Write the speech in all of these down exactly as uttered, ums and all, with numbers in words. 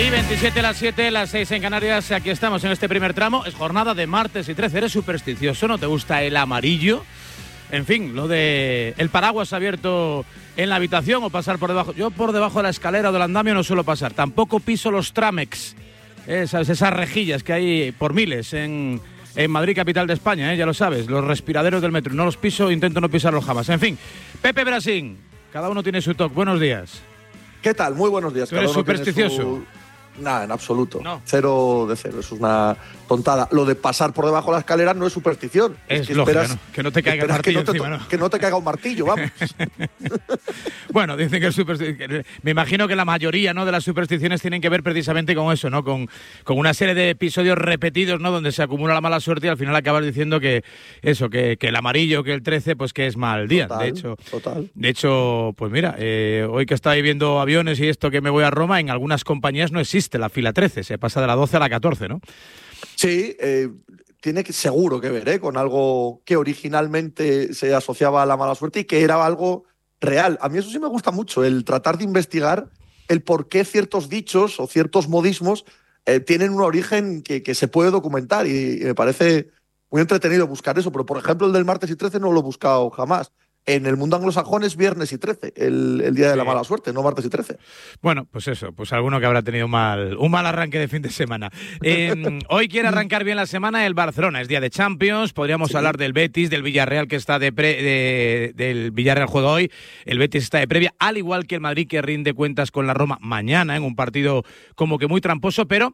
Y veintisiete a las siete, las seis en Canarias. Aquí estamos en este primer tramo. Es jornada de martes y trece. ¿Eres supersticioso? ¿No te gusta el amarillo? En fin, lo de el paraguas abierto en la habitación o pasar por debajo. Yo por debajo de la escalera o del andamio no suelo pasar. Tampoco piso los Tramex. Esas, esas rejillas que hay por miles en, en Madrid, capital de España, ¿eh? Ya lo sabes. Los respiraderos del metro. No los piso, intento no pisarlos jamás. En fin, Pepe Brasín. Cada uno tiene su toque. Buenos días. ¿Qué tal? Muy buenos días. ¿Tú eres supersticioso? Su... Nada, en absoluto. No. Cero de cero. Eso es una tontada. Lo de pasar por debajo de la escalera no es superstición. Es, es que lógica, esperas, ¿no? Que no te caiga el martillo que no te, encima, ¿no? Que no te caiga un martillo, vamos. Bueno, dicen que es superstición. Me imagino que la mayoría, ¿no?, de las supersticiones tienen que ver precisamente con eso, ¿no? Con, con una serie de episodios repetidos, ¿no?, donde se acumula la mala suerte y al final acabas diciendo que eso, que, que el amarillo, que el trece, pues que es mal día. Total, de hecho, total. De hecho, pues mira, eh, hoy que estáis viendo aviones y esto que me voy a Roma, en algunas compañías no existe la fila trece, se pasa de la doce a la catorce, ¿no? Sí, eh, tiene que, seguro que ver, ¿eh? Con algo que originalmente se asociaba a la mala suerte y que era algo real. A mí eso sí me gusta mucho, el tratar de investigar el por qué ciertos dichos o ciertos modismos eh, tienen un origen que, que se puede documentar y, y me parece muy entretenido buscar eso. Pero, por ejemplo, el del martes y trece no lo he buscado jamás. En el mundo anglosajón es viernes y trece, el, el día de sí. la mala suerte, no martes y trece. Bueno, pues eso, pues alguno que habrá tenido mal, un mal arranque de fin de semana. Eh, hoy quiere arrancar bien la semana el Barcelona, es día de Champions, podríamos sí. hablar del Betis, del Villarreal que está de, pre, de del Villarreal juega hoy, el Betis está de previa, al igual que el Madrid que rinde cuentas con la Roma mañana en un partido como que muy tramposo, pero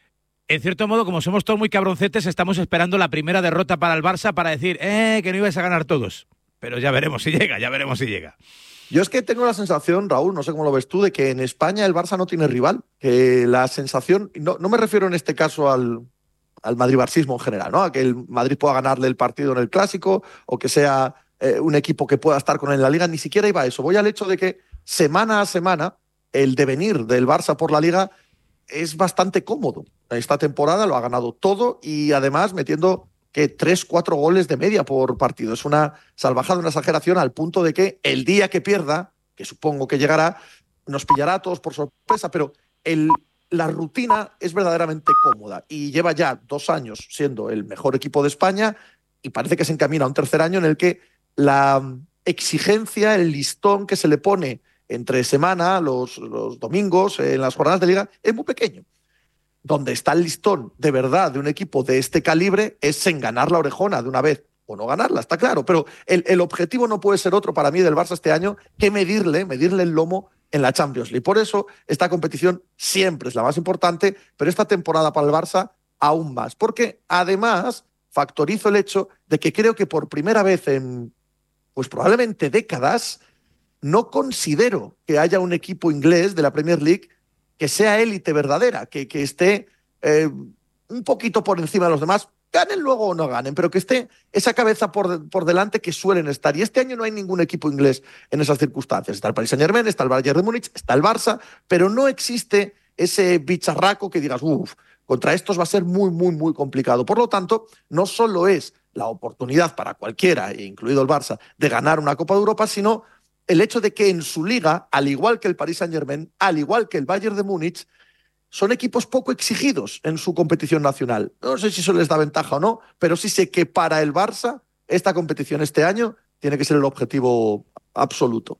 en cierto modo, como somos todos muy cabroncetes, estamos esperando la primera derrota para el Barça para decir, eh, que no ibais a ganar todos. Pero ya veremos si llega, ya veremos si llega. Yo es que tengo la sensación, Raúl, no sé cómo lo ves tú, de que en España el Barça no tiene rival. Que la sensación, no, no me refiero en este caso al, al madrid-barcismo en general, ¿no? A que el Madrid pueda ganarle el partido en el Clásico o que sea eh, un equipo que pueda estar con él en la Liga, ni siquiera iba a eso. Voy al hecho de que semana a semana el devenir del Barça por la Liga es bastante cómodo. Esta temporada lo ha ganado todo y además metiendo que tres, cuatro goles de media por partido. Es una salvajada, una exageración al punto de que el día que pierda, que supongo que llegará, nos pillará a todos por sorpresa, pero el, la rutina es verdaderamente cómoda y lleva ya dos años siendo el mejor equipo de España y parece que se encamina a un tercer año en el que la exigencia, el listón que se le pone entre semana, los, los domingos, en las jornadas de Liga, es muy pequeño. Donde está el listón de verdad de un equipo de este calibre es en ganar la orejona de una vez o no ganarla, está claro, pero el, el objetivo no puede ser otro para mí del Barça este año que medirle, medirle el lomo en la Champions League. Por eso esta competición siempre es la más importante, pero esta temporada para el Barça aún más, porque además factorizo el hecho de que creo que por primera vez en, pues probablemente décadas, no considero que haya un equipo inglés de la Premier League que sea élite verdadera, que, que esté eh, un poquito por encima de los demás, ganen luego o no ganen, pero que esté esa cabeza por, por delante que suelen estar. Y este año no hay ningún equipo inglés en esas circunstancias. Está el Paris Saint-Germain, está el Bayern de Múnich, está el Barça, pero no existe ese bicharraco que digas, uff, contra estos va a ser muy, muy, muy complicado. Por lo tanto, no solo es la oportunidad para cualquiera, incluido el Barça, de ganar una Copa de Europa, sino el hecho de que en su liga, al igual que el Paris Saint-Germain, al igual que el Bayern de Múnich, son equipos poco exigidos en su competición nacional. No sé si eso les da ventaja o no, pero sí sé que para el Barça esta competición este año tiene que ser el objetivo absoluto.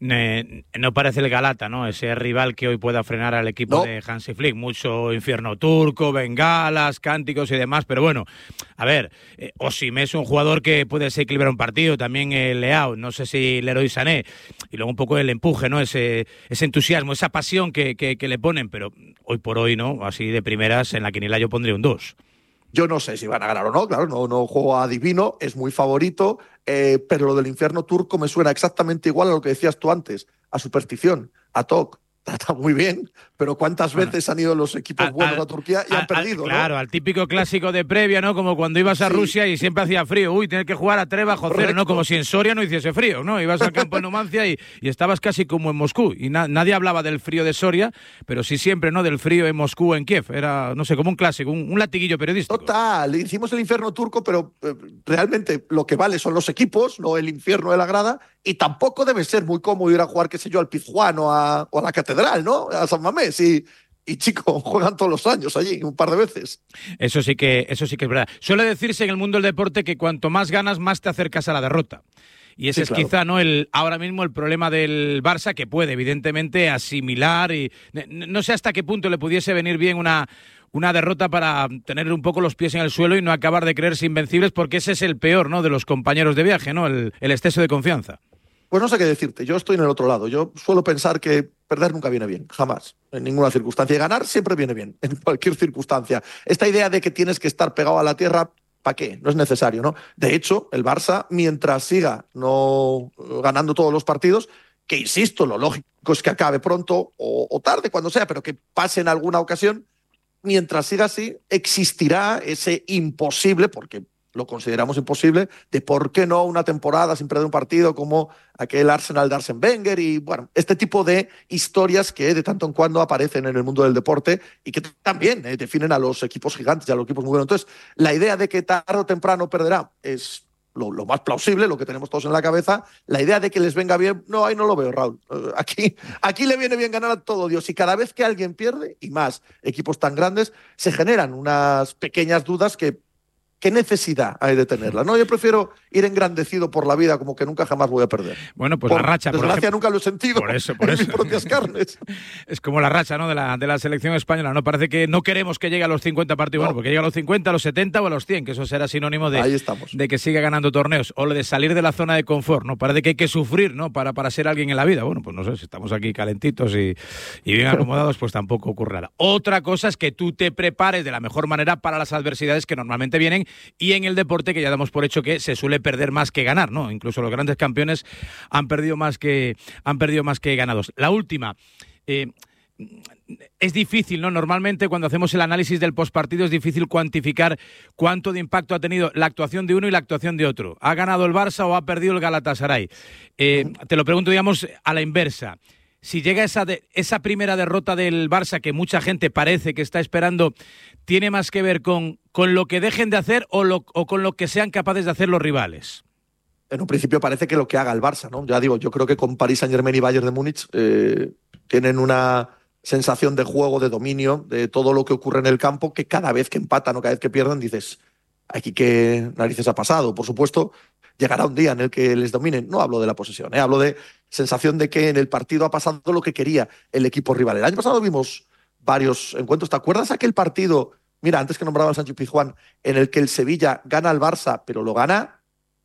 No parece el Galata, ¿no? Ese rival que hoy pueda frenar al equipo no. de Hansi Flick. Mucho infierno turco, bengalas, cánticos y demás, pero bueno, a ver, eh, Osimhen es un jugador que puede desequilibrar un partido, también el Leao, no sé si Leroy Sané, y luego un poco el empuje, ¿no? Ese, ese entusiasmo, esa pasión que, que, que le ponen, pero hoy por hoy, ¿no? Así de primeras, en la quiniela yo pondría un dos. Yo no sé si van a ganar o no, claro, no, no juego adivino, es muy favorito, eh, pero lo del infierno turco me suena exactamente igual a lo que decías tú antes, a superstición, a T O C. Trata muy bien, pero ¿cuántas bueno, veces han ido los equipos al, buenos a Turquía y al, han perdido? Al, claro, ¿no? al típico clásico de previa, ¿no? Como cuando ibas a sí. Rusia y siempre hacía frío. Uy, tener que jugar a tres bajo cero, ¿no? Como si en Soria no hiciese frío, ¿no? Ibas al campo de Numancia y, y estabas casi como en Moscú. Y na, nadie hablaba del frío de Soria, pero sí siempre, ¿no? Del frío en Moscú, en Kiev. Era, no sé, como un clásico, un, un latiguillo periodístico. Total, hicimos el infierno turco, pero eh, realmente lo que vale son los equipos, no el infierno de la grada. Y tampoco debe ser muy cómodo ir a jugar, qué sé yo, al Pizjuán o a, o a la Catedral, ¿no? A San Mamés. Y Y chico, juegan todos los años allí, un par de veces. Eso sí que, eso sí que es verdad. Suele decirse en el mundo del deporte que cuanto más ganas, más te acercas a la derrota. Y ese sí, es claro. quizá no el ahora mismo el problema del Barça, que puede evidentemente asimilar y no sé hasta qué punto le pudiese venir bien una, una derrota para tener un poco los pies en el suelo y no acabar de creerse invencibles, porque ese es el peor, ¿no?, de los compañeros de viaje, ¿no?, el, el exceso de confianza. Pues no sé qué decirte, yo estoy en el otro lado. Yo suelo pensar que perder nunca viene bien, jamás, en ninguna circunstancia. Y ganar siempre viene bien, en cualquier circunstancia. Esta idea de que tienes que estar pegado a la tierra, ¿para qué? No es necesario, ¿no? De hecho, el Barça, mientras siga no ganando todos los partidos, que insisto, lo lógico es que acabe pronto o, o tarde, cuando sea, pero que pase en alguna ocasión, mientras siga así, existirá ese imposible, porque lo consideramos imposible, de por qué no una temporada sin perder un partido como aquel Arsenal de Arsène Wenger y, bueno, este tipo de historias que de tanto en cuando aparecen en el mundo del deporte y que también eh, definen a los equipos gigantes y a los equipos muy buenos. Entonces, la idea de que tarde o temprano perderá es lo, lo más plausible, lo que tenemos todos en la cabeza. La idea de que les venga bien, no, ahí no lo veo, Raúl. Uh, aquí, aquí le viene bien ganar a todo Dios. Y cada vez que alguien pierde, y más equipos tan grandes, se generan unas pequeñas dudas que ¿qué necesidad hay de tenerla? No, yo prefiero ir engrandecido por la vida, como que nunca jamás voy a perder. Bueno, pues por la racha, por desgracia, ejemplo, nunca lo he sentido por eso, por en eso. mis propias carnes. Es como la racha, ¿no?, de la, de la selección española, ¿no? Parece que no queremos que llegue a los cincuenta partidos, no. Bueno, porque llegue a los cincuenta, a los setenta o a los cien, que eso será sinónimo de, Ahí estamos. de que siga ganando torneos, o lo de salir de la zona de confort, ¿no? Parece que hay que sufrir, ¿no?, para, para ser alguien en la vida. Bueno, pues no sé, si estamos aquí calentitos y, y bien acomodados, pues tampoco ocurre nada. Otra cosa es que tú te prepares de la mejor manera para las adversidades que normalmente vienen, y en el deporte que ya damos por hecho que se suele perder más que ganar, ¿no? Incluso los grandes campeones han perdido más que han perdido más que ganados. La última, eh, es difícil, ¿no? Normalmente cuando hacemos el análisis del postpartido es difícil cuantificar cuánto de impacto ha tenido la actuación de uno y la actuación de otro. ¿Ha ganado el Barça o ha perdido el Galatasaray? Eh, te lo pregunto, digamos, a la inversa. Si llega esa, de, esa primera derrota del Barça, que mucha gente parece que está esperando, ¿tiene más que ver con, con lo que dejen de hacer o, lo, o con lo que sean capaces de hacer los rivales? En un principio parece que lo que haga el Barça, ¿no? Ya digo, yo creo que con Paris Saint-Germain y Bayern de Múnich eh, tienen una sensación de juego, de dominio, de todo lo que ocurre en el campo, que cada vez que empatan o cada vez que pierden dices, aquí qué narices ha pasado. Por supuesto, llegará un día en el que les dominen. No hablo de la posesión, ¿eh? Hablo de sensación de que en el partido ha pasado lo que quería el equipo rival. El año pasado vimos varios encuentros. ¿Te acuerdas aquel partido, mira, antes que nombraba al Sánchez Pizjuán, en el que el Sevilla gana al Barça, pero lo gana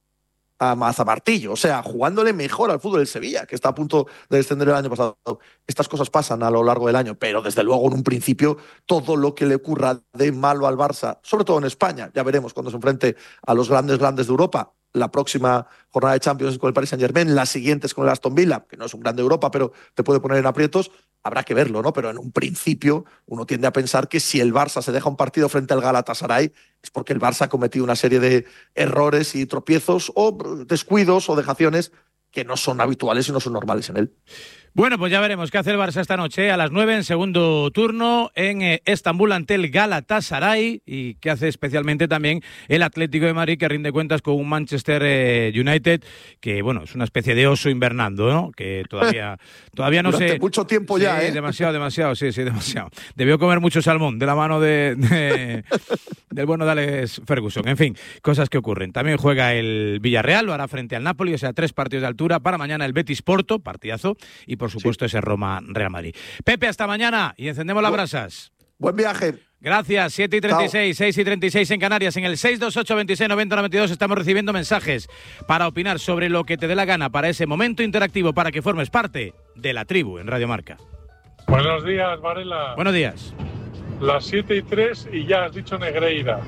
a mazamartillo? O sea, jugándole mejor al fútbol del Sevilla, que está a punto de descender el año pasado. Estas cosas pasan a lo largo del año, pero desde luego en un principio todo lo que le ocurra de malo al Barça, sobre todo en España, ya veremos cuando se enfrente a los grandes grandes de Europa. La próxima jornada de Champions es con el Paris Saint-Germain, la siguiente es con el Aston Villa, que no es un grande de Europa, pero te puede poner en aprietos. Habrá que verlo, ¿no? Pero en un principio uno tiende a pensar que si el Barça se deja un partido frente al Galatasaray es porque el Barça ha cometido una serie de errores y tropiezos o descuidos o dejaciones que no son habituales y no son normales en él. Bueno, pues ya veremos qué hace el Barça esta noche, ¿eh? A las nueve en segundo turno en eh, Estambul ante el Galatasaray, y qué hace especialmente también el Atlético de Madrid, que rinde cuentas con un Manchester eh, United que, bueno, es una especie de oso invernando, ¿no? Que todavía todavía no Durante sé... mucho tiempo sí, ya, ¿eh? demasiado, demasiado, sí, sí, demasiado. Debió comer mucho salmón de la mano de, de del bueno de Alex Ferguson. En fin, cosas que ocurren. También juega el Villarreal, lo hará frente al Napoli, o sea, tres partidos de altura. Para mañana el Betis Porto, partidazo, y por supuesto sí, ese Roma-Real Madrid. Pepe, hasta mañana y encendemos las brasas. Buen viaje. Gracias, siete y treinta y seis, seis y treinta y seis en Canarias. En el seis dos ocho, veintiséis, noventa, noventa y dos estamos recibiendo mensajes para opinar sobre lo que te dé la gana para ese momento interactivo, para que formes parte de la tribu en Radio Marca. Buenos días, Varela. Buenos días. Las siete y tres y ya has dicho Negreira.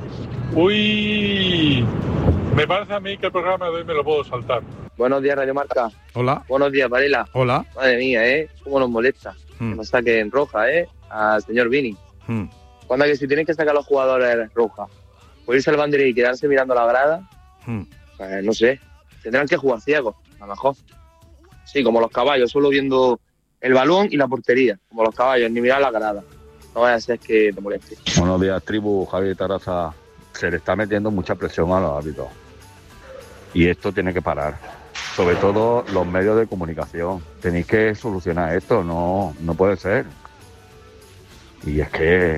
Uy, me parece a mí que el programa de hoy me lo puedo saltar. Buenos días, Radio Marca. Hola. Buenos días, Varela. Hola. Madre mía, ¿eh? Cómo nos molesta. Hmm. Que nos saquen roja, ¿eh? Al señor Vini. Hmm. Cuando que si tienen que sacar a los jugadores roja, por irse al banderín y quedarse mirando la grada, hmm. pues no sé, tendrán que jugar ciegos, a lo mejor. Sí, como los caballos, solo viendo el balón y la portería, como los caballos, ni mirar la grada. No vaya a ser que te moleste. Buenos días, tribu. Javier Tarraza. Se le está metiendo mucha presión a los árbitros. Y esto tiene que parar. Sobre todo los medios de comunicación. Tenéis que solucionar esto, no, no puede ser. Y es que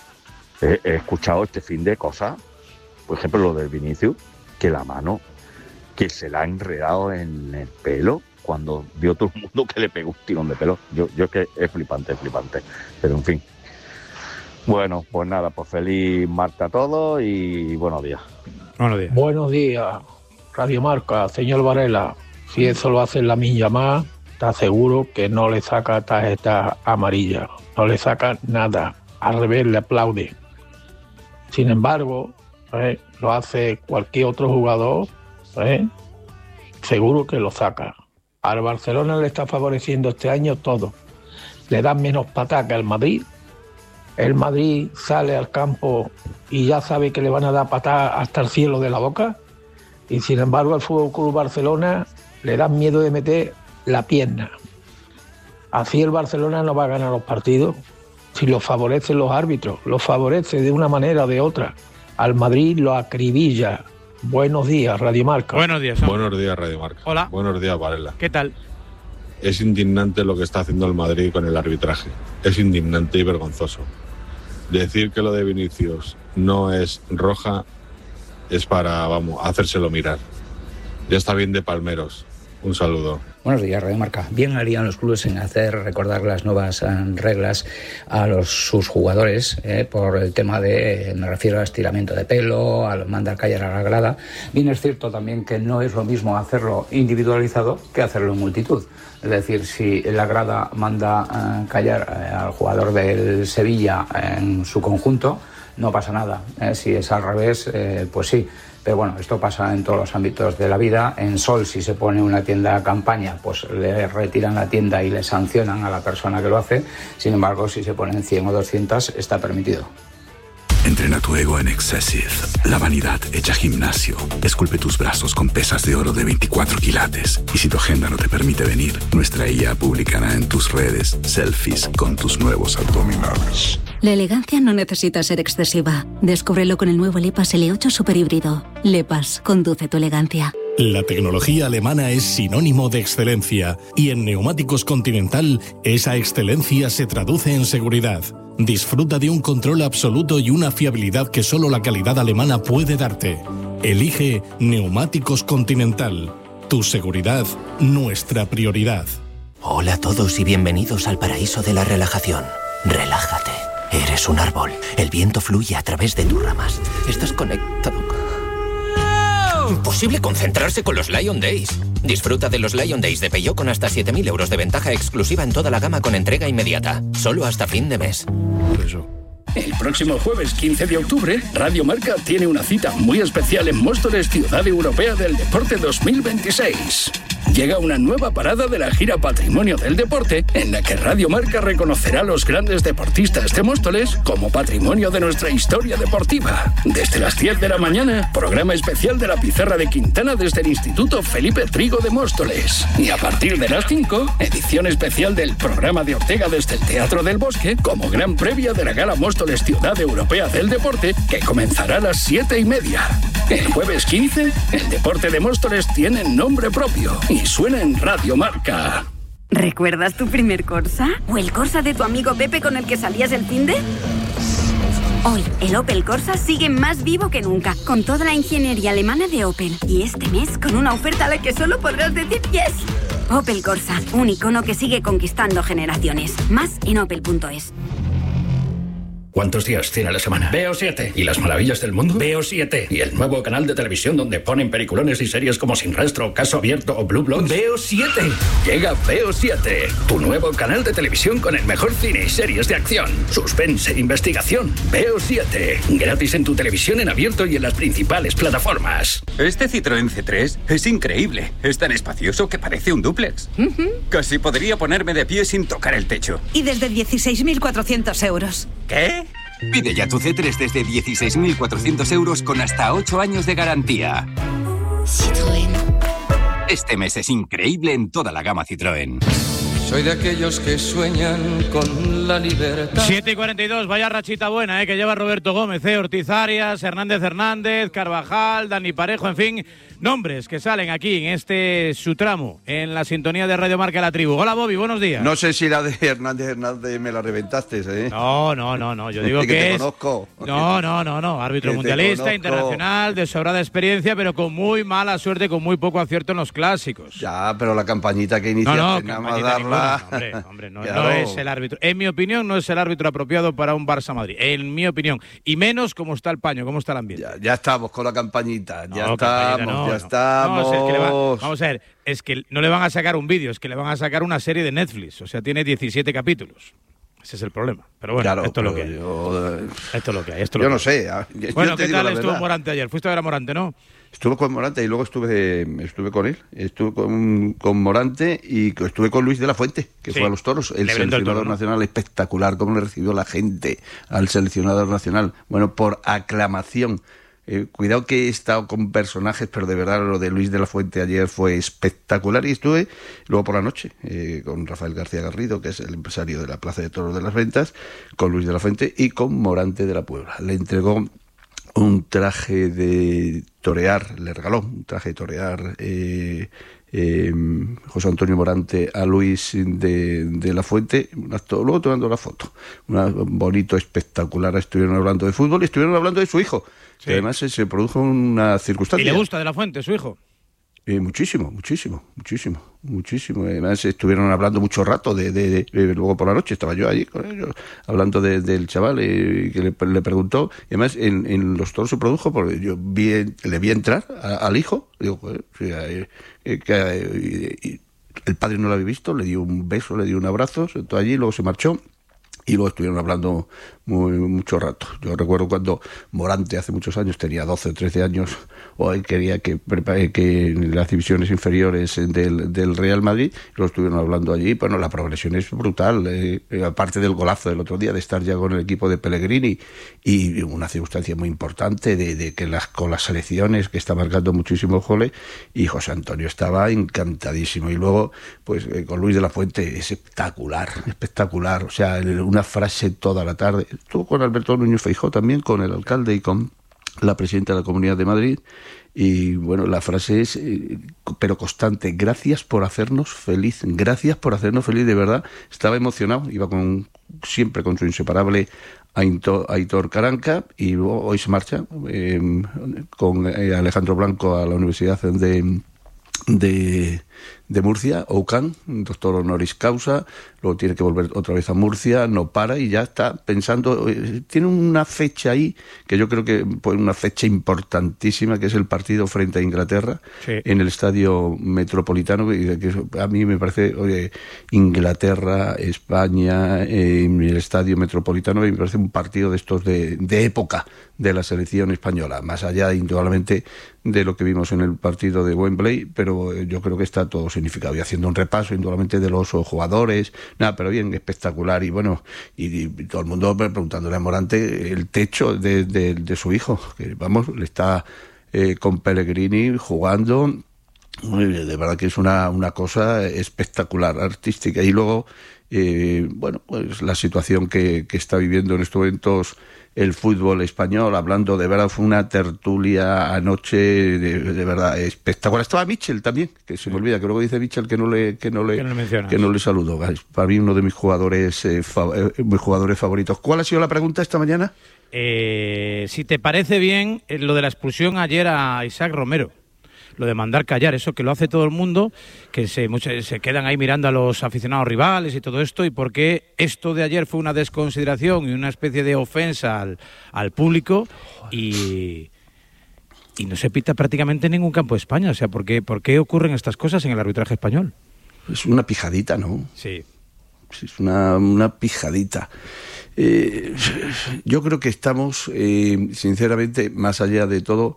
he, he escuchado este fin de cosas, por ejemplo lo del Vinicius, que la mano, que se la ha enredado en el pelo cuando vio todo el mundo que le pegó un tirón de pelo. Yo, yo es que es flipante, es flipante. Pero en fin. Bueno, pues nada, pues feliz martes a todos y buenos días. Buenos días. Buenos días, Radio Marca, señor Varela. Si eso lo hace la Minjamá, está seguro que no le saca tarjeta amarilla. No le saca nada. Al revés, le aplaude. Sin embargo, eh, lo hace cualquier otro jugador, eh, seguro que lo saca. Al Barcelona le está favoreciendo este año todo. Le dan menos patada que al Madrid. El Madrid sale al campo y ya sabe que le van a dar patada hasta el cielo de la boca. Y sin embargo al F C Barcelona le dan miedo de meter la pierna. Así el Barcelona no va a ganar los partidos. Si lo favorecen los árbitros, lo favorece de una manera o de otra. Al Madrid lo acribilla. Buenos días, Radio Marca. Buenos días. Hombre. Buenos días, Radio Marca. Hola. Buenos días, Varela. ¿Qué tal? Es indignante lo que está haciendo el Madrid con el arbitraje. Es indignante y vergonzoso. Decir que lo de Vinicius no es roja es para, vamos, hacérselo mirar. Ya está bien de palmeros. Un saludo. Buenos días, Radio Marca. Bien harían los clubes en hacer recordar las nuevas eh, reglas a los, sus jugadores eh, por el tema de, me refiero al estiramiento de pelo, al mandar callar a la grada. Bien es cierto también que no es lo mismo hacerlo individualizado que hacerlo en multitud. Es decir, si la grada manda eh, callar eh, al jugador del Sevilla en su conjunto, no pasa nada. Eh, si es al revés, eh, pues sí. Pero bueno, esto pasa en todos los ámbitos de la vida. En Sol, si se pone una tienda a campaña, pues le retiran la tienda y le sancionan a la persona que lo hace. Sin embargo, si se ponen cien o doscientas, está permitido. Entrena tu ego en Excessive, la vanidad hecha gimnasio. Esculpe tus brazos con pesas de oro de veinticuatro quilates. Y si tu agenda no te permite venir, nuestra I A publicará en tus redes selfies con tus nuevos abdominales. La elegancia no necesita ser excesiva. Descúbrelo con el nuevo LePas L ocho Super Híbrido. LePas, conduce tu elegancia. La tecnología alemana es sinónimo de excelencia y en Neumáticos Continental esa excelencia se traduce en seguridad. Disfruta de un control absoluto y una fiabilidad que solo la calidad alemana puede darte. Elige Neumáticos Continental. Tu seguridad, nuestra prioridad. Hola a todos y bienvenidos al paraíso de la relajación. Relájate. Eres un árbol. El viento fluye a través de tus ramas. Estás conectado. Imposible concentrarse con los Lion Days. Disfruta de los Lion Days de Peugeot con hasta siete mil euros de ventaja exclusiva en toda la gama con entrega inmediata. Solo hasta fin de mes. Eso. El próximo jueves quince de octubre, Radio Marca tiene una cita muy especial en Móstoles, Ciudad Europea del Deporte dos mil veintiséis. Llega una nueva parada de la gira Patrimonio del Deporte, en la que Radio Marca reconocerá a los grandes deportistas de Móstoles como patrimonio de nuestra historia deportiva. Desde las diez de la mañana, programa especial de la Pizarra de Quintana desde el Instituto Felipe Trigo de Móstoles. Y a partir de las cinco, edición especial del programa de Ortega desde el Teatro del Bosque, como gran previa de la Gala Móstoles Ciudad Europea del Deporte, que comenzará a las siete y media. El jueves quince, el deporte de Móstoles tiene nombre propio y suena en Radio Marca. ¿Recuerdas tu primer Corsa? ¿O el Corsa de tu amigo Pepe con el que salías el finde? Hoy, el Opel Corsa sigue más vivo que nunca, con toda la ingeniería alemana de Opel. Y este mes, con una oferta a la que solo podrás decir yes. Opel Corsa, un icono que sigue conquistando generaciones. Más en opel punto es. ¿Cuántos días tiene la semana? Veo siete. ¿Y las maravillas del mundo? Veo siete. ¿Y el nuevo canal de televisión donde ponen peliculones y series como Sin Rastro, Caso Abierto o Blue Bloods? Veo siete. Llega Veo siete, tu nuevo canal de televisión con el mejor cine y series de acción, suspense e investigación. Veo siete. Gratis en tu televisión en abierto y en las principales plataformas. Este Citroën C tres es increíble. Es tan espacioso que parece un dúplex. Uh-huh. Casi podría ponerme de pie sin tocar el techo. Y desde dieciséis mil cuatrocientos euros. ¿Qué? Pide ya tu C tres desde dieciséis mil cuatrocientos euros con hasta ocho años de garantía. Citroën. Este mes es increíble en toda la gama Citroën. Soy de aquellos que sueñan con la libertad. siete y cuarenta y dos, vaya rachita buena, ¿eh? Que lleva Roberto Gómez, ¿eh? Ortiz Arias, Hernández Hernández, Carvajal, Dani Parejo, en fin. Nombres que salen aquí en este su tramo, en la sintonía de Radio Marca La Tribu. Hola, Bobby, buenos días. No sé si la de Hernández Hernández me la reventaste, ¿eh? No, no, no, no. Yo digo que, que, que te es... conozco. No, no, no, no. Árbitro que mundialista, internacional, de sobrada experiencia, pero con muy mala suerte, con muy poco acierto en los clásicos. Ya, pero la campañita que iniciaste, no, no, nada más darla... No, hombre, hombre, no, claro. no es el árbitro. En mi opinión, no es el árbitro apropiado para un Barça-Madrid. En mi opinión. Y menos cómo está el paño, cómo está el ambiente. Ya, ya estamos con la campañita. Ya no, estamos, no, ya no. estamos. No, es que le va, vamos a ver, es que no le van a sacar un vídeo, es que le van a sacar una serie de Netflix. O sea, tiene diecisiete capítulos. Ese es el problema. Pero bueno, claro, esto, es lo que hay. Yo, esto es lo que hay. Esto es yo lo no que sé. Hay. Bueno, ¿qué tal estuvo Morante ayer? Fuiste a ver a Morante, ¿no? Estuve con Morante y luego estuve estuve con él. Estuve con, con Morante y estuve con Luis de la Fuente, que sí. fue a los Toros. El seleccionador toro, ¿no? nacional, espectacular, cómo le recibió la gente al seleccionador nacional. Bueno, por aclamación. Eh, cuidado que he estado con personajes, pero de verdad lo de Luis de la Fuente ayer fue espectacular. Y estuve luego por la noche eh, con Rafael García Garrido, que es el empresario de la Plaza de Toros de las Ventas, con Luis de la Fuente y con Morante de la Puebla. Le entregó un traje de torear, le regaló un traje de torear eh, eh, José Antonio Morante a Luis de, de la Fuente, luego tomando la foto, un bonito, espectacular. Estuvieron hablando de fútbol y estuvieron hablando de su hijo. Sí. Que además se produjo una circunstancia. ¿Y le gusta de la Fuente, su hijo? Eh, muchísimo, muchísimo, muchísimo, muchísimo. Además estuvieron hablando mucho rato de, de, de, de luego por la noche estaba yo allí con ellos hablando de, del chaval eh, que le, le preguntó. Y además en, en los toros se produjo porque yo vi, le vi entrar a, al hijo. Digo, pues, eh, eh, que, eh, el padre no lo había visto, le dio un beso, le dio un abrazo, se sentó allí, luego se marchó. Y luego estuvieron hablando muy, mucho rato. Yo recuerdo cuando Morante hace muchos años, tenía doce o trece años, o él quería que, que en las divisiones inferiores del, del Real Madrid, lo estuvieron hablando allí. Bueno, la progresión es brutal, eh, aparte del golazo del otro día, de estar ya con el equipo de Pellegrini, y una circunstancia muy importante de, de que las, con las selecciones, que está marcando muchísimo goles, y José Antonio estaba encantadísimo. Y luego, pues eh, con Luis de la Fuente, espectacular, espectacular. O sea, una frase toda la tarde. Estuvo con Alberto Núñez Feijóo también, con el alcalde y con la presidenta de la Comunidad de Madrid. Y bueno, la frase es, eh, pero constante: gracias por hacernos feliz, gracias por hacernos feliz, de verdad. Estaba emocionado, iba con siempre con su inseparable Aitor Caranca, y luego hoy se marcha eh, con eh, Alejandro Blanco a la Universidad de de, de Murcia, Oucan, doctor honoris causa. Luego tiene que volver otra vez a Murcia, no para y ya está pensando. Eh, tiene una fecha ahí que yo creo que pues, una fecha importantísima, que es el partido frente a Inglaterra, sí. en el Estadio Metropolitano, y que a mí me parece, oye, Inglaterra, España, eh, en el Estadio Metropolitano, me parece un partido de estos de, de época de la selección española, más allá indudablemente de lo que vimos en el partido de Wembley, pero yo creo que está todo significado. Y haciendo un repaso indudablemente de los jugadores, nada, pero bien, espectacular. Y bueno, y, y todo el mundo preguntándole a Morante el techo de, de, de su hijo, que vamos, le está eh, con Pellegrini jugando. De verdad que es una, una cosa espectacular, artística. Y luego, eh, bueno, pues la situación que, que está viviendo en estos momentos el fútbol español, hablando de verdad, fue una tertulia anoche de, de verdad espectacular. Estaba Mitchell también, que se me olvida, que luego dice Mitchell que no le que no le, que no le, que no le saludo. Para mí uno de mis jugadores eh, fa, eh, mis jugadores favoritos. ¿Cuál ha sido la pregunta esta mañana? Eh, si te parece bien eh, lo de la expulsión ayer a Isaac Romero. Lo de mandar callar, eso que lo hace todo el mundo, que se, muchos, se quedan ahí mirando a los aficionados rivales y todo esto, y por qué esto de ayer fue una desconsideración y una especie de ofensa al, al público, y, y no se pita prácticamente en ningún campo de España. O sea, ¿por qué, por qué ocurren estas cosas en el arbitraje español? Es una pijadita, ¿no? Sí. Es una, una pijadita. Eh, yo creo que estamos, eh, sinceramente, más allá de todo,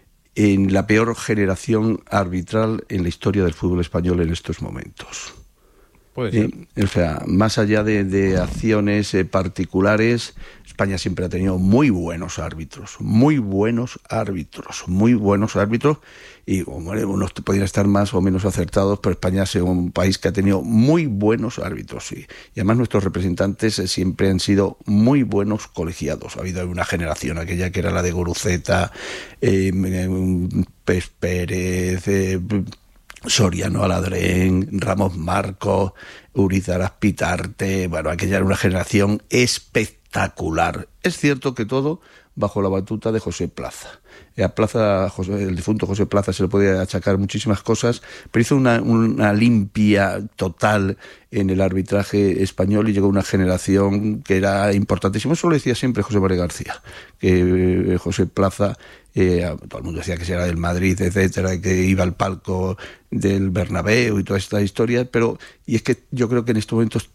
en la peor generación arbitral en la historia del fútbol español en estos momentos. Puede ser. Eh, o sea, más allá de, de acciones eh, particulares, España siempre ha tenido muy buenos árbitros, muy buenos árbitros, muy buenos árbitros, y hombre, unos podrían estar más o menos acertados, pero España es un país que ha tenido muy buenos árbitros, y, y además nuestros representantes eh, siempre han sido muy buenos colegiados. Ha habido una generación, aquella que era la de Guruceta, eh, Pes Pérez, eh, Soriano Aladrén, Ramos Marcos, Urizaras Pitarte, bueno, aquella era una generación espectacular. Es cierto que todo bajo la batuta de José Plaza. A Plaza, José, el difunto José Plaza, se le puede achacar muchísimas cosas, pero hizo una, una limpia total en el arbitraje español y llegó una generación que era importantísima. Eso lo decía siempre José María García, que José Plaza, eh, todo el mundo decía que era del Madrid, etcétera, que iba al palco del Bernabéu y todas estas historias, pero y es que yo creo que en estos momentos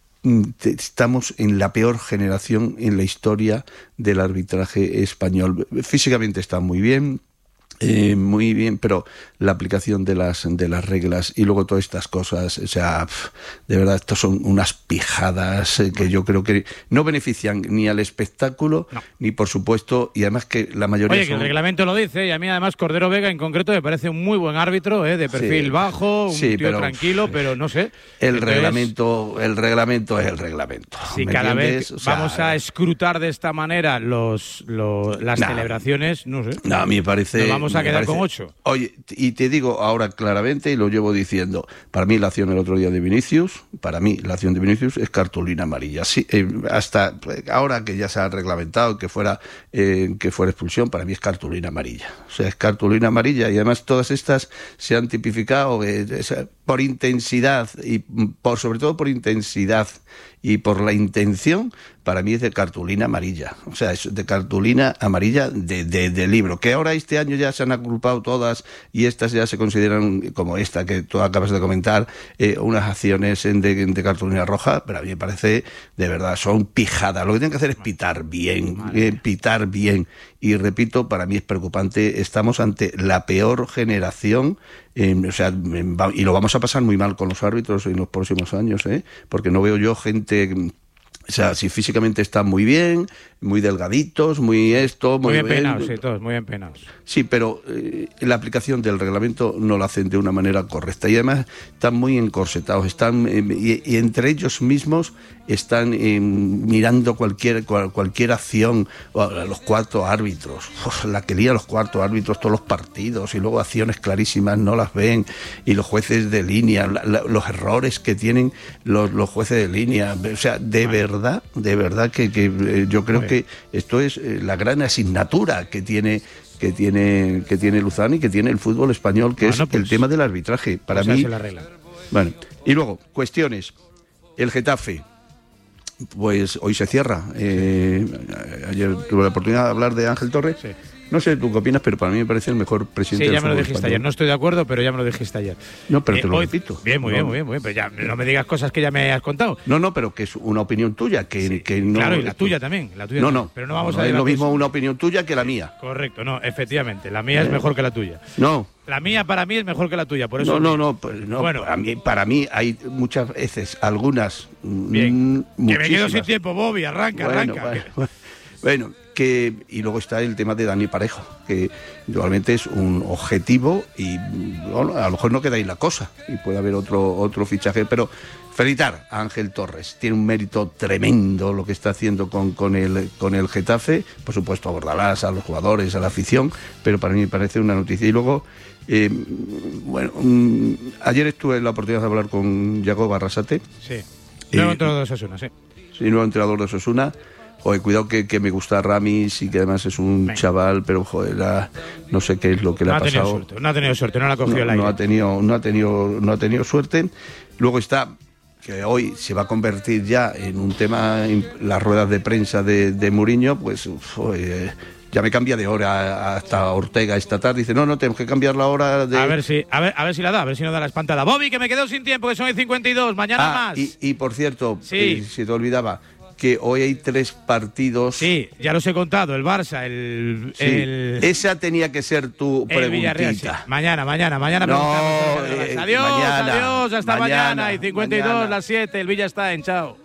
estamos en la peor generación en la historia del arbitraje español. Físicamente está muy bien, eh, muy bien, pero la aplicación de las de las reglas y luego todas estas cosas, o sea, pff, de verdad, estos son unas pijadas eh, que yo creo que no benefician ni al espectáculo, no. ni por supuesto, y además que la mayoría Oye, son... que el reglamento lo dice, y a mí además Cordero Vega en concreto me parece un muy buen árbitro, eh, de perfil sí, bajo, un sí, tío pero, tranquilo, pero no sé. El Entonces, reglamento, el reglamento es el reglamento. Si cada vez o sea, vamos a escrutar de esta manera los, los las nah, celebraciones, no sé. No, a mí me parece... Nos vamos a quedar parece, con ocho. Oye, y te digo ahora claramente, y lo llevo diciendo, para mí la acción el otro día de Vinicius, para mí la acción de Vinicius es cartulina amarilla. Sí, eh, hasta ahora que ya se ha reglamentado que fuera eh, que fuera expulsión, para mí es cartulina amarilla. O sea, es cartulina amarilla y además todas estas se han tipificado eh, por intensidad y por sobre todo por intensidad y por la intención, para mí es de cartulina amarilla. O sea, es de cartulina amarilla de, de, de libro. Que ahora este año ya se han agrupado todas y estas ya se consideran, como esta que tú acabas de comentar, eh, unas acciones de, de cartulina roja, pero a mí me parece, de verdad, son pijadas. Lo que tienen que hacer es pitar bien, eh, pitar bien. Y repito, para mí es preocupante. Estamos ante la peor generación, eh, o sea, y lo vamos a pasar muy mal con los árbitros en los próximos años, ¿eh? Porque no veo yo gente... O sea, si físicamente están muy bien, muy delgaditos, muy esto... Muy, muy bien peinados, bien, sí, todos muy bien peinados. Sí, pero eh, la aplicación del reglamento no lo hacen de una manera correcta. Y además están muy encorsetados, están eh, y, y entre ellos mismos están eh, mirando cualquier cual, cualquier acción, los cuartos árbitros, la que lía los cuartos árbitros todos los partidos, y luego acciones clarísimas no las ven, y los jueces de línea, la, la, los errores que tienen los, los jueces de línea. O sea, de verdad, de verdad que, que eh, yo creo que esto es eh, la gran asignatura que tiene que tiene que tiene Luzán y que tiene el fútbol español, que bueno, es pues, el tema del arbitraje. Para pues mí, la regla. Bueno, y luego cuestiones. El Getafe, pues hoy se cierra. Eh, ayer tuve la oportunidad de hablar de Ángel Torres. Sí. No sé tú qué opinas, pero para mí me parece el mejor presidente sí, del ya me lo dijiste español. ayer. No estoy de acuerdo, pero ya me lo dijiste ayer. No, pero eh, te lo hoy, repito. Bien, muy no, bien, muy bien, muy bien. Pero ya no me digas cosas que ya me has contado. No, no, pero que es una opinión tuya. Que, sí, que no, claro, y la tuya también. La tuya no, también. no. Pero no vamos no, a es lo mismo eso. una opinión tuya que la mía. Correcto, no, efectivamente. La mía es mejor que la tuya. No. La mía para mí es mejor que la tuya, por eso. No, no, no, pues no. Bueno, para mí, para mí hay muchas veces, algunas. Bien. Mm, que me quedo sin tiempo, Bobby. Arranca, bueno, arranca. Bueno, bueno, bueno, que y luego está el tema de Dani Parejo, que igualmente es un objetivo y bueno, a lo mejor no queda ahí la cosa y puede haber otro otro fichaje, pero felicitar a Ángel Torres, tiene un mérito tremendo lo que está haciendo con, con el con el Getafe, por supuesto a Bordalás, a los jugadores, a la afición, pero para mí me parece una noticia. Y luego eh, bueno, um, ayer estuve en la oportunidad de hablar con Yago Barrasate. Sí. Nuevo eh, entrenador de Osasuna, sí. Sí, nuevo entrenador de Osasuna. Oye, cuidado que, que me gusta Ramis y que además es un Venga. chaval, pero joder, la, no sé qué es lo que no le ha, ha pasado. Suerte, no ha tenido suerte, no la ha cogido no, el aire. No ha tenido, no ha tenido, no ha tenido suerte. Luego está que hoy se va a convertir ya en un tema, en las ruedas de prensa de, de Mourinho, pues joder, ya me cambia de hora hasta Ortega esta tarde. Dice, no, no, tenemos que cambiar la hora de... A ver si, a ver, a ver si la da, a ver si no da la espantada. Bobby, que me quedo sin tiempo, que son el cincuenta y dos, mañana ah, más. Y, y por cierto, sí. eh, si te olvidaba, que hoy hay tres partidos. Sí, ya los he contado, el Barça, el... Sí, el esa tenía que ser tu preguntita. Sí. Mañana, mañana, mañana no, eh, Adiós, mañana, adiós, hasta mañana, mañana y cincuenta y dos, mañana. las siete, el Villa está en chao.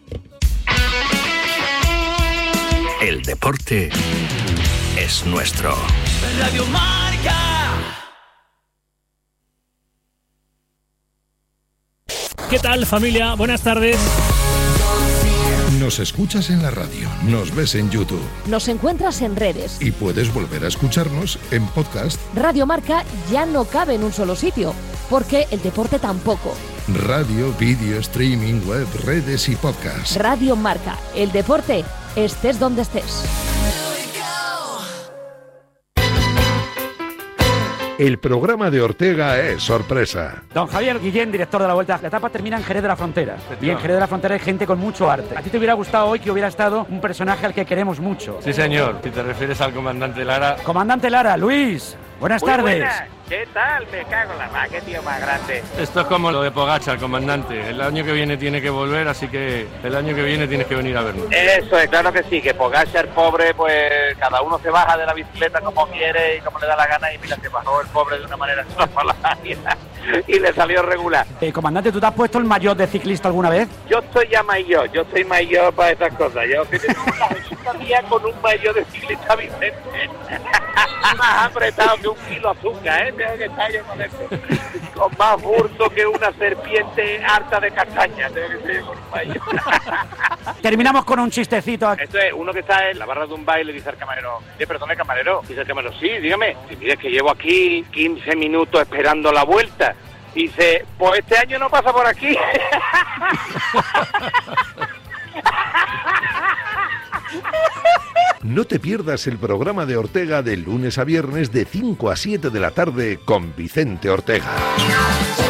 El deporte es nuestro. Radio Marca. ¿Qué tal, familia? Buenas tardes. Nos Nos escuchas en la radio, nos ves en YouTube Nos encuentras en redes. y puedes volver a escucharnos en podcast. Radio Marca ya no cabe en un solo sitio, porque el deporte tampoco. Radio, vídeo, streaming, web, redes y podcast. Radio Marca, el deporte, estés donde estés. El programa de Ortega es sorpresa. Don Javier Guillén, director de la Vuelta. La etapa termina en Jerez de la Frontera. Y en Jerez de la Frontera hay gente con mucho arte. ¿A ti te hubiera gustado hoy que hubiera estado un personaje al que queremos mucho? Sí, señor. Si te refieres al comandante Lara. Comandante Lara, Luis, buenas Muy tardes. buenas. ¿Qué tal? Me cago en la mar, qué tío más grande. Esto es como lo de Pogačar, comandante. El año que viene tiene que volver, así que el año que viene tienes que venir a vernos. Eso es, claro que sí, que Pogačar, pobre, pues cada uno se baja de la bicicleta como quiere y como le da la gana, y mira, se bajó el pobre de una manera extraordinaria y le salió regular. Eh, comandante, ¿tú te has puesto el maillot de ciclista alguna vez? Yo estoy ya mayor, yo soy mayor para estas cosas. Yo que tengo una receta mía con un maillot de ciclista Vicente. Más apretado que un kilo de azúcar, ¿eh? Tengo que estar yo con esto. Con más burso que una serpiente harta de castaña. Tengo que estar yo con un maillot. Terminamos con un chistecito. Esto es uno que está en la barra de un baile, dice al camarero, eh, perdone camarero, dice el camarero, sí, dígame, si mire que llevo aquí quince minutos esperando la vuelta. Dice, pues este año no pasa por aquí. No te pierdas el programa de Ortega de lunes a viernes de cinco a siete de la tarde con Vicente Ortega.